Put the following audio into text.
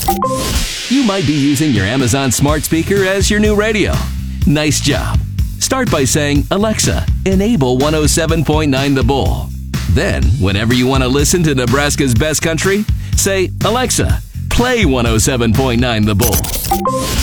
You might be using your Amazon smart speaker as your new radio. Nice job. Start by saying, Alexa, enable 107.9 The Bull. Then, whenever you want to listen to Nebraska's best country, say, Alexa, play 107.9 The Bull.